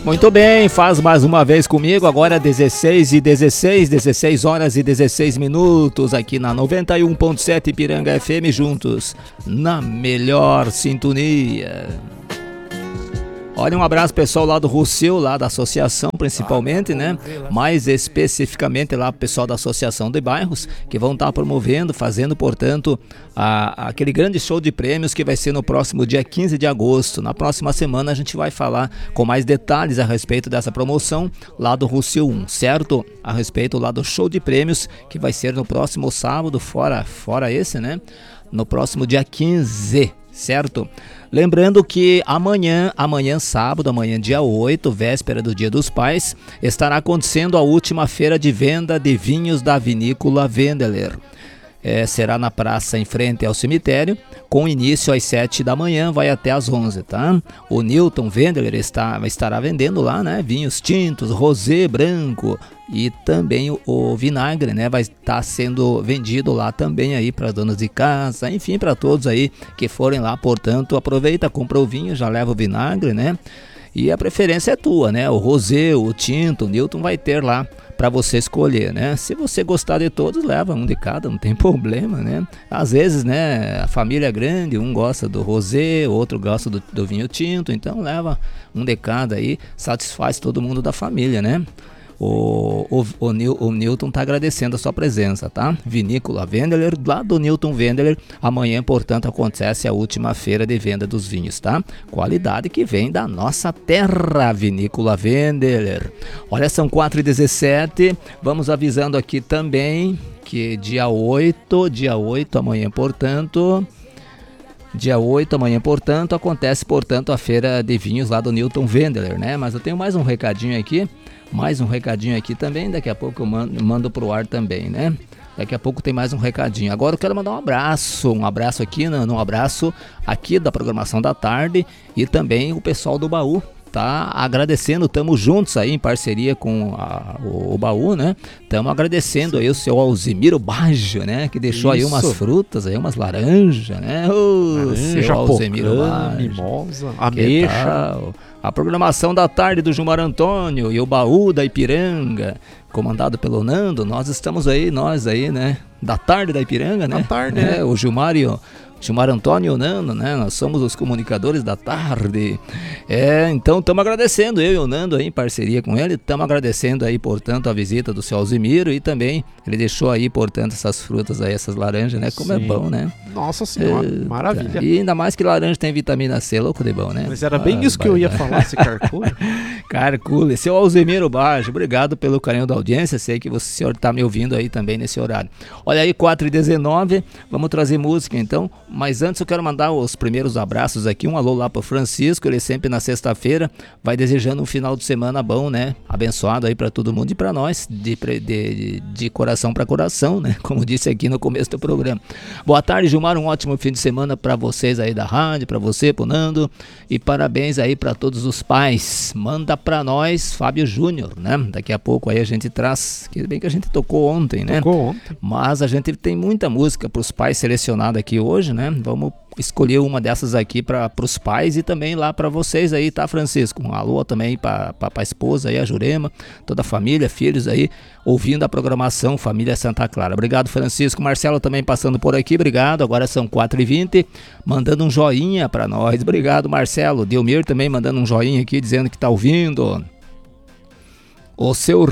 Muito bem, faz mais uma vez comigo, agora 16 horas e 16 minutos, aqui na 91.7 Ipiranga FM, juntos, na melhor sintonia. Olha, um abraço pessoal lá do Rosseu, lá da associação principalmente, né? Mais especificamente lá pro pessoal da Associação de Bairros, que vão estar promovendo, fazendo, portanto, aquele grande show de prêmios que vai ser no próximo dia 15 de agosto. Na próxima semana a gente vai falar com mais detalhes a respeito dessa promoção lá do Rosseu 1, certo? A respeito lá do show de prêmios, que vai ser no próximo sábado, fora esse, né? No próximo dia 15, certo? Lembrando que amanhã sábado, amanhã dia 8, véspera do Dia dos Pais, estará acontecendo a última feira de venda de vinhos da Vinícola Wendeler. Será na praça em frente ao cemitério, com início às 7 da manhã, vai até às 11, tá? O Newton Wendeler estará vendendo lá, né? Vinhos tintos, rosé, branco e também o vinagre, né? Vai estar sendo vendido lá também aí para donas de casa, enfim, para todos aí que forem lá, portanto, aproveita, compra o vinho, já leva o vinagre, né? E a preferência é tua, né? O rosé, o tinto, o Newton vai ter lá para você escolher, né? Se você gostar de todos, leva um de cada, não tem problema, né? Às vezes, né, a família é grande, um gosta do rosé, outro gosta do vinho tinto, então leva um de cada aí, satisfaz todo mundo da família, né? O Newton está agradecendo a sua presença, tá? Vinícola Wendeler, lá do Newton Wendeler. Amanhã, portanto, acontece a última feira de venda dos vinhos, tá? Qualidade que vem da nossa terra, Vinícola Wendeler. Olha, são 4h17. Vamos avisando aqui também que dia 8 amanhã, portanto... Dia 8, amanhã, portanto, acontece, portanto, a feira de vinhos lá do Newton Wendeler, né? Mas eu tenho mais um recadinho aqui também, daqui a pouco eu mando pro ar também, né? Daqui a pouco tem mais um recadinho. Agora eu quero mandar um abraço aqui, um abraço aqui da programação da tarde e também o pessoal do Baú. Tá agradecendo, estamos juntos aí em parceria com o Baú, né? Estamos agradecendo aí o seu Alzimiro Baggio, né? Que deixou aí umas frutas, aí umas laranjas, né? Seu Alzimiro Baggio, mimosa, ameixa. A programação da tarde do Gilmar Antônio e o Baú da Ipiranga, comandado pelo Nando, nós aí, né? Da tarde da Ipiranga, né? Da tarde, né? O Gilmar Antônio e o Nando, né? Nós somos os comunicadores da tarde. Então estamos agradecendo, eu e o Nando aí, em parceria com ele, estamos agradecendo aí, portanto, a visita do seu Alzimiro e também ele deixou aí, portanto, essas frutas aí, essas laranjas, né? Como Sim. É bom, né? Nossa Senhora, maravilha. E ainda mais que laranja tem vitamina C, louco de bom, né? Mas era bem isso que eu ia falar, esse carcule. Carcule, seu Alzimiro Baggio, obrigado pelo carinho da audiência, sei que o senhor está me ouvindo aí também nesse horário. Olha aí, 4h19, vamos trazer música então. Mas antes eu quero mandar os primeiros abraços aqui, um alô lá pro Francisco, ele sempre na sexta-feira vai desejando um final de semana bom, né? Abençoado aí para todo mundo e para nós, de coração para coração, né? Como disse aqui no começo do programa. Boa tarde, Gilmar, um ótimo fim de semana para vocês aí da rádio, para você, pro Nando, e parabéns aí para todos os pais. Manda para nós, Fábio Júnior, né? Daqui a pouco aí a gente traz, que bem que a gente tocou ontem, né? Mas a gente tem muita música pros pais selecionada aqui hoje, né? Vamos escolher uma dessas aqui para os pais e também lá para vocês aí, tá, Francisco? Um alô também para a esposa aí, a Jurema, toda a família, filhos aí, ouvindo a programação Família Santa Clara. Obrigado, Francisco. Marcelo também passando por aqui, obrigado. Agora são 4h20, mandando um joinha para nós. Obrigado, Marcelo. Delmir também mandando um joinha aqui, dizendo que tá ouvindo. O seu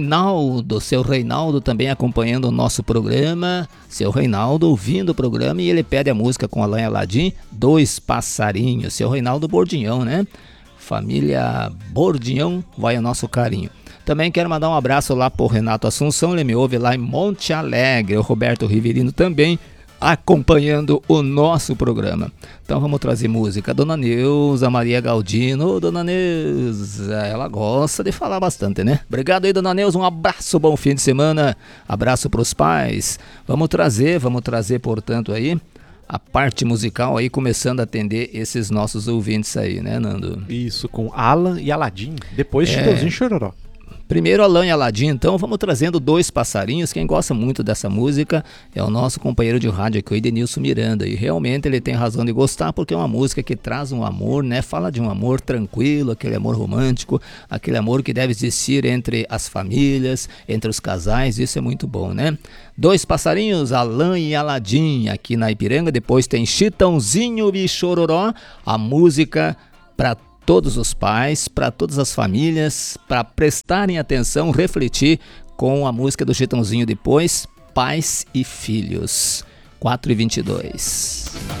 Reinaldo também acompanhando o nosso programa, seu Reinaldo ouvindo o programa e ele pede a música com Alain Aladim, Dois Passarinhos, seu Reinaldo Bordinhão, né? Família Bordinhão, vai o nosso carinho. Também quero mandar um abraço lá pro Renato Assunção, ele me ouve lá em Monte Alegre, o Roberto Riverino também, acompanhando o nosso programa. Então vamos trazer música. Dona Neuza Maria Galdino. Dona Neuza, ela gosta de falar bastante, né? Obrigado aí, Dona Neuza, um abraço, bom fim de semana, abraço pros pais. Vamos trazer, portanto, aí a parte musical aí, começando a atender esses nossos ouvintes aí, né, Nando? Isso, com Alan e Aladim, depois Chitãozinho e Chororó. Primeiro Alain e Aladim, então vamos trazendo Dois Passarinhos. Quem gosta muito dessa música é o nosso companheiro de rádio aqui, o Edenilson Miranda, e realmente ele tem razão de gostar, porque é uma música que traz um amor, né? Fala de um amor tranquilo, aquele amor romântico, aquele amor que deve existir entre as famílias, entre os casais, isso é muito bom, né? Dois Passarinhos, Alain e Aladim, aqui na Ipiranga. Depois tem Chitãozinho e Chororó, a música para todos os pais, para todas as famílias, para prestarem atenção, refletir com a música do Chitãozinho depois, Pais e Filhos. 4h22.